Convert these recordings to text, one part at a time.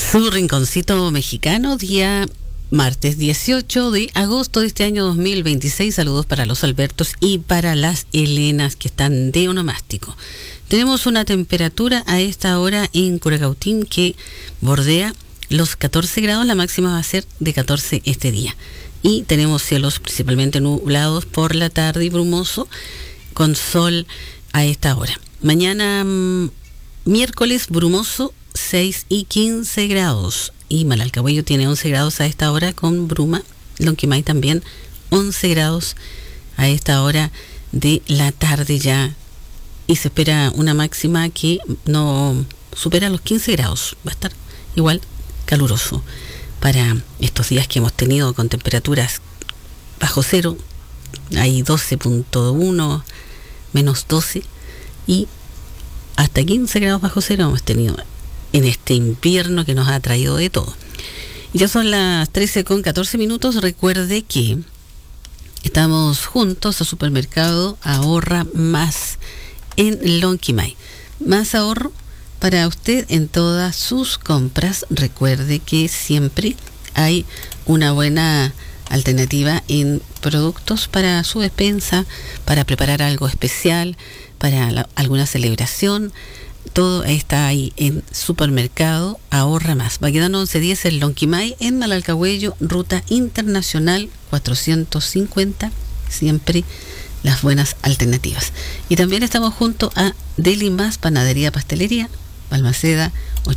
Su rinconcito mexicano, día martes 18 de agosto de este año 2026. Saludos para los Albertos y para las Helenas que están de onomástico. Tenemos una temperatura a esta hora en Curacautín que bordea los 14 grados. La máxima va a ser de 14 este día. Y tenemos cielos principalmente nublados por la tarde y brumoso, con sol a esta hora. Mañana miércoles brumoso, 6 y 15 grados. Y Malalcahuello tiene 11 grados a esta hora con bruma. Lonquimay también 11 grados a esta hora de la tarde ya. Y se espera una máxima que no supera los 15 grados. Va a estar igual caluroso para estos días que hemos tenido con temperaturas bajo cero. Hay 12.1, menos 12 y hasta 15 grados bajo cero hemos tenido en este invierno que nos ha traído de todo. Y ya son las 13:14. Recuerde que estamos juntos a Supermercado Ahorra Más en Lonquimay. Más ahorro para usted en todas sus compras. Recuerde que siempre hay una buena alternativa en productos para su despensa, para preparar algo especial, para alguna celebración. Todo está ahí en Supermercado Ahorra Más. Baquedano 1110 en Lonquimay, en Malalcahuello, ruta internacional 450. Siempre las buenas alternativas. Y también estamos junto a Deli Más, Panadería Pastelería, Balmaceda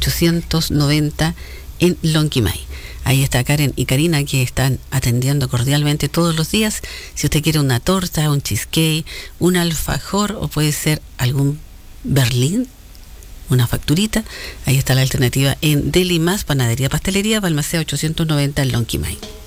890 en Lonquimay. Ahí está Karen y Karina que están atendiendo cordialmente todos los días. Si usted quiere una torta, un cheesecake, un alfajor o puede ser algún berlín, una facturita, ahí está la alternativa en Deli Más, Panadería Pastelería, Balmaceda 890 en Lonquimay.